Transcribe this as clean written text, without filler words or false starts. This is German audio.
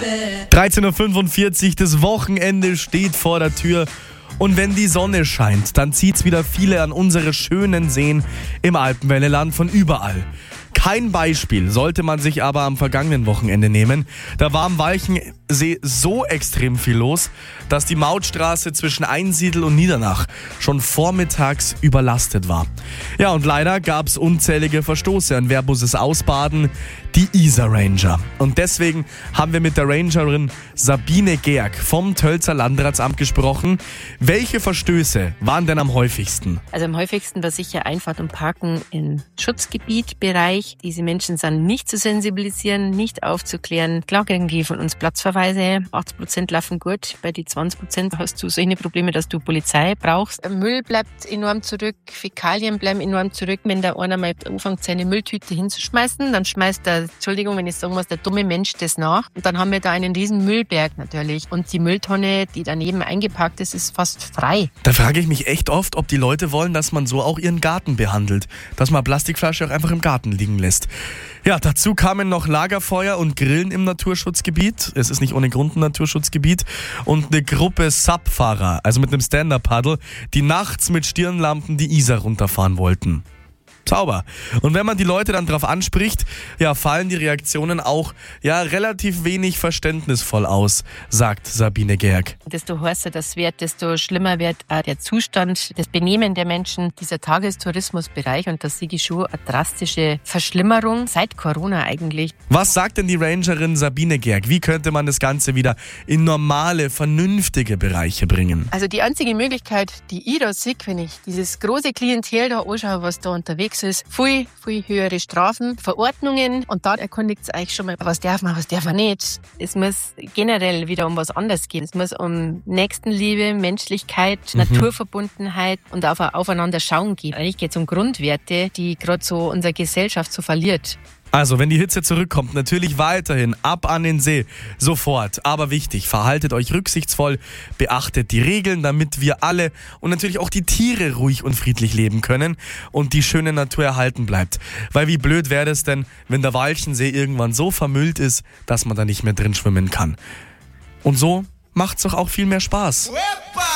13:45 Uhr, das Wochenende steht vor der Tür. Und wenn die Sonne scheint, dann zieht's wieder viele an unsere schönen Seen im Alpenwelleland von überall. Kein Beispiel sollte man sich aber am vergangenen Wochenende nehmen. Da war am Walchensee so extrem viel los, dass die Mautstraße zwischen Einsiedl und Niedernach schon vormittags überlastet war. Ja, und leider gab's unzählige Verstoße an Verboses Ausbaden, die Isar Ranger. Und deswegen haben wir mit der Rangerin Sabine Georg vom Tölzer Landratsamt gesprochen. Welche Verstöße waren denn am häufigsten? Also am häufigsten war sicher Einfahrt und Parken im Schutzgebietbereich. Diese Menschen sind nicht zu sensibilisieren, nicht aufzuklären. Klar kriegen die von uns Platzverweise. 80% laufen gut. Bei den 20% hast du solche Probleme, dass du Polizei brauchst. Müll bleibt enorm zurück. Fäkalien bleiben enorm zurück. Wenn der einer mal anfängt, seine Mülltüte hinzuschmeißen, dann schmeißt der, Entschuldigung, wenn ich sagen muss, der dumme Mensch das nach. Und dann haben wir da einen riesen Müllberg natürlich. Und die Mülltonne, die daneben eingepackt ist, ist fast frei. Da frage ich mich echt oft, ob die Leute wollen, dass man so auch ihren Garten behandelt. Dass man Plastikflasche auch einfach im Garten liegen lässt. Ja, dazu kamen noch Lagerfeuer und Grillen im Naturschutzgebiet. Es ist nicht ohne Grund ein Naturschutzgebiet. Und eine Gruppe SUP-Fahrer, also mit einem Stand-Up-Paddle, die nachts mit Stirnlampen die Isar runterfahren wollten. Sauber. Und wenn man die Leute dann drauf anspricht, ja, fallen die Reaktionen auch relativ wenig verständnisvoll aus, sagt Sabine Georg. Desto heißer das wird, desto schlimmer wird auch der Zustand, das Benehmen der Menschen, dieser Tagestourismusbereich. Und das sehe ich schon eine drastische Verschlimmerung seit Corona eigentlich. Was sagt denn die Rangerin Sabine Georg? Wie könnte man das Ganze wieder in normale, vernünftige Bereiche bringen? Also die einzige Möglichkeit, die ich da sehe, wenn ich dieses große Klientel da anschaue, was da unterwegs ist, viel höhere Strafen, Verordnungen, und da erkundigt es euch schon mal, was darf man nicht. Es muss generell wieder um was anderes gehen. Es muss um Nächstenliebe, Menschlichkeit, Naturverbundenheit und auf aufeinander schauen gehen. Eigentlich geht es um Grundwerte, die gerade so unsere Gesellschaft so verliert. Also, wenn die Hitze zurückkommt, natürlich weiterhin ab an den See. Sofort. Aber wichtig, verhaltet euch rücksichtsvoll, beachtet die Regeln, damit wir alle und natürlich auch die Tiere ruhig und friedlich leben können und die schöne Natur erhalten bleibt. Weil wie blöd wäre es denn, wenn der Walchensee irgendwann so vermüllt ist, dass man da nicht mehr drin schwimmen kann. Und so macht's doch auch viel mehr Spaß.